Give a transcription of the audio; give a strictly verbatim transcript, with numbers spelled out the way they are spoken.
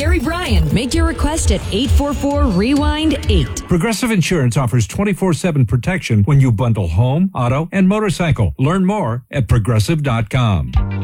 Gary Bryan. Make your request at eight four four rewind eight. Progressive Insurance offers twenty-four seven protection when you bundle home, auto, and motorcycle. Learn more at progressive dot com.